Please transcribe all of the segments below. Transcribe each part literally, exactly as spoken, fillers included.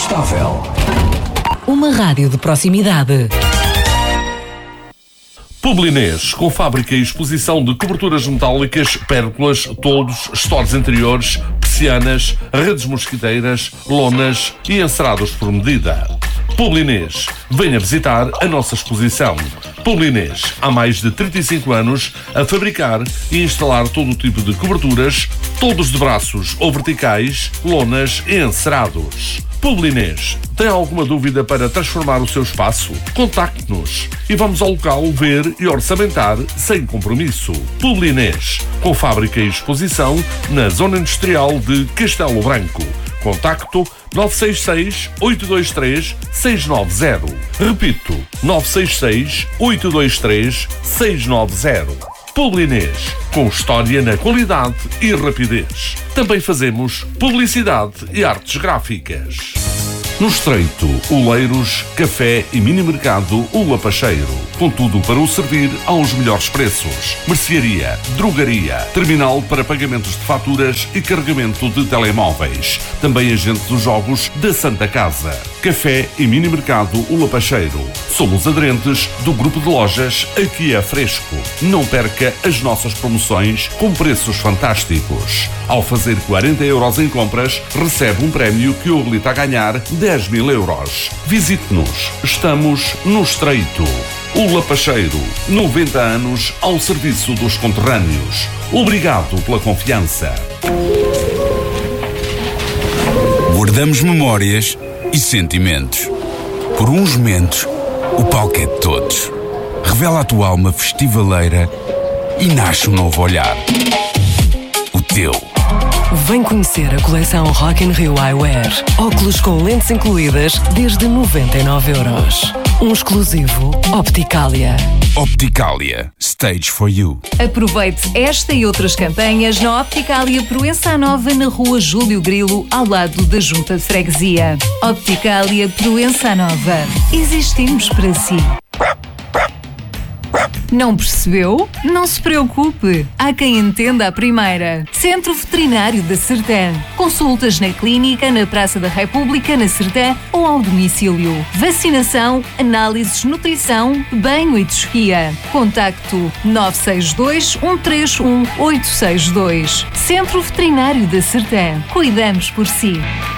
estável. Uma rádio de proximidade. Publinês, com fábrica e exposição de coberturas metálicas, pérgolas, toldos, stores interiores, persianas, redes mosquiteiras, lonas e encerados por medida. Publinês, venha visitar a nossa exposição. Publinês, há mais de trinta e cinco anos a fabricar e instalar todo o tipo de coberturas, toldos de braços ou verticais, lonas e encerados. Publinês, tem alguma dúvida para transformar o seu espaço? Contacte-nos e vamos ao local ver e orçamentar sem compromisso. Publinês, com fábrica e exposição na Zona Industrial de Castelo Branco. Contacto nove seis seis, oito dois três, seis nove zero. Repito, nove seis seis, oito dois três, seis nove zero. Publinês, com história na qualidade e rapidez. Também fazemos publicidade e artes gráficas. No Estreito, Oleiros, Café e Mini Mercado O Lapacheiro. Com tudo para o servir aos melhores preços. Mercearia, drogaria, terminal para pagamentos de faturas e carregamento de telemóveis. Também agente dos jogos da Santa Casa. Café e Mini Mercado O Lapacheiro. Somos aderentes do grupo de lojas Aqui é Fresco. Não perca as nossas promoções com preços fantásticos. Ao fazer quarenta euros em compras, recebe um prémio que o habilita a ganhar dez mil euros. Visite-nos. Estamos no Estreito. O Lapacheiro, noventa anos ao serviço dos conterrâneos. Obrigado pela confiança. Guardamos memórias e sentimentos. Por uns momentos, o palco é de todos. Revela a tua alma festivaleira e nasce um novo olhar. O teu. Vem conhecer a coleção Rock in Rio Eyewear. Óculos com lentes incluídas desde noventa e nove euros. Um exclusivo Opticalia. Opticalia. Stage for you. Aproveite esta e outras campanhas na Opticalia Proença Nova, na rua Júlio Grilo, ao lado da Junta de Freguesia. Opticalia Proença Nova. Existimos para si. Não percebeu? Não se preocupe. Há quem entenda a primeira. Centro Veterinário da Sertã. Consultas na clínica, na Praça da República, na Sertã ou ao domicílio. Vacinação, análises, nutrição, banho e tosquia. Contacto nove seis dois, um três um, oito seis dois. Centro Veterinário da Sertã. Cuidamos por si.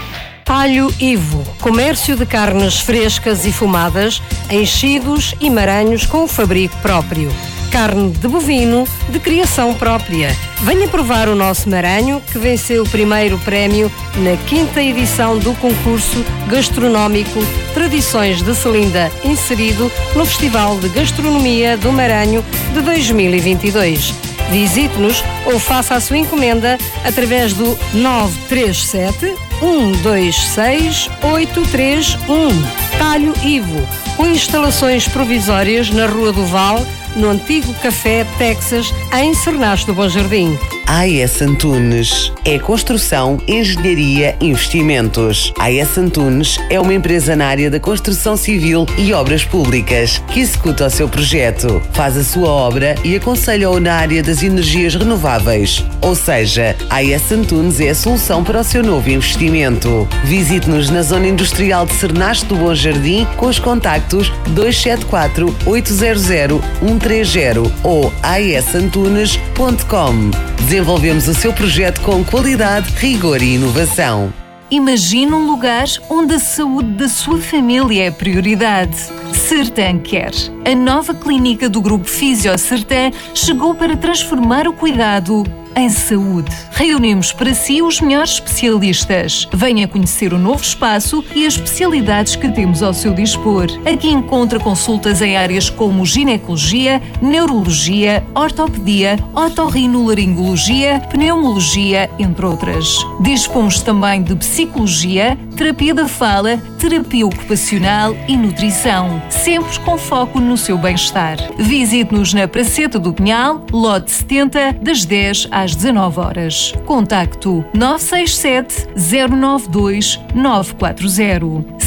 Talho Ivo, comércio de carnes frescas e fumadas, enchidos e maranhos com fabrico próprio. Carne de bovino de criação própria. Venha provar o nosso maranho, que venceu o primeiro prémio na quinta edição do concurso gastronómico Tradições de Selinda, inserido no Festival de Gastronomia do Maranho de dois mil e vinte e dois. Visite-nos ou faça a sua encomenda através do nove três sete, um dois seis, oito três um. Talho Ivo, com instalações provisórias na Rua do Val, no antigo Café Texas, em Cernache do Bom Jardim. A S Antunes é construção, engenharia e investimentos. A S Antunes é uma empresa na área da construção civil e obras públicas que executa o seu projeto, faz a sua obra e aconselha-o na área das energias renováveis. Ou seja, a S Antunes é a solução para o seu novo investimento. Visite-nos na Zona Industrial de Cernache do Bom Jardim com os contactos dois sete quatro, oito zero zero, um três zero ou a s antunes ponto com. Desenvolvemos o seu projeto com qualidade, rigor e inovação. Imagine um lugar onde a saúde da sua família é prioridade. Sertã Care. A nova clínica do Grupo Fisio Sertã chegou para transformar o cuidado em saúde. Reunimos para si os melhores especialistas. Venha conhecer o novo espaço e as especialidades que temos ao seu dispor. Aqui encontra consultas em áreas como ginecologia, neurologia, ortopedia, otorrinolaringologia, pneumologia, entre outras. Dispomos também de psicologia, terapia da fala, terapia ocupacional e nutrição, sempre com foco no seu bem-estar. Visite-nos na Praceta do Pinhal, lote setenta, das dez às dezanove horas. Contacto nove seis sete, zero nove dois, nove quatro zero.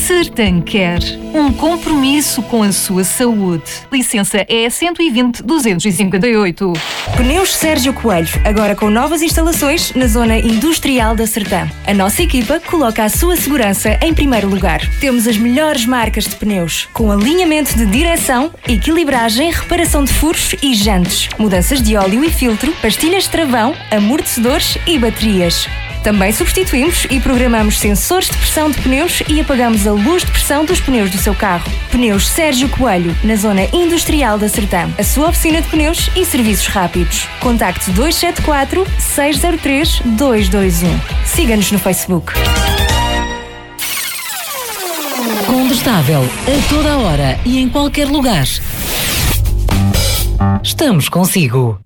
Sertancare, um compromisso com a sua saúde. Licença E cento e vinte duzentos e cinquenta e oito. Pneus Sérgio Coelho, agora com novas instalações na zona industrial da Sertã. A nossa equipa coloca a sua segurança em primeiro lugar. Temos as melhores marcas de pneus, com alinhamento de direção, equilibragem, reparação de furos e jantes, mudanças de óleo e filtro, pastilhas de travão, amortecedores e baterias. Também substituímos e programamos sensores de pressão de pneus e apagamos a luz de pressão dos pneus do seu carro. Pneus Sérgio Coelho, na zona industrial da Sertã. A sua oficina de pneus e serviços rápidos. Contacte dois sete quatro, seis zero três, dois dois um. Siga-nos no Facebook. Combustável a toda a hora e em qualquer lugar. Estamos consigo.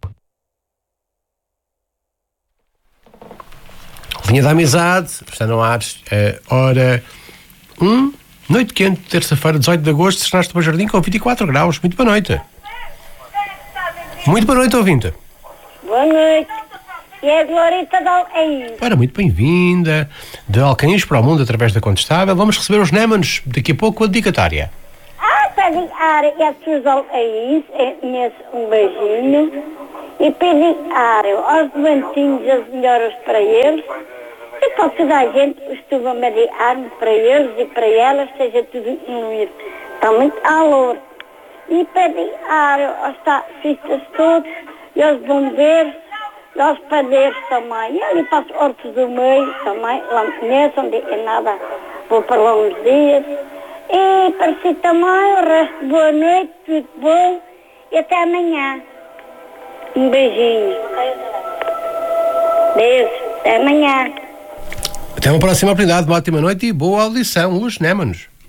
Linha da Amizade, está no ar, uh, hora um, noite quente, terça-feira, dezoito de agosto, estrenaste para o Jardim com vinte e quatro graus. Muito boa noite. Muito boa noite, ouvinte. Boa noite. E é a Glorita de Alcaíns. Ora, muito bem-vinda. De Alcaíns para o mundo através da Contestável. Vamos receber os Némanos daqui a pouco com a dedicatória. Ah, para dedicar a seus Alcaíns, um beijinho. E dedicar aos doentinhos as melhoras para eles. E para toda a gente estuva mediar para eles e para elas, seja tudo incluído. Está muito calor. E dedicar aos taxistas todos, e aos bombeiros, e aos padeiros também. E ali para os hortos do meio também, lá nesse, onde é nada, vou para lá uns dias. E para si também, o resto, boa noite, tudo bom, e até amanhã. Um beijinho. Beijo, até amanhã. Até uma próxima oportunidade, uma ótima noite e boa audição, os Némanos.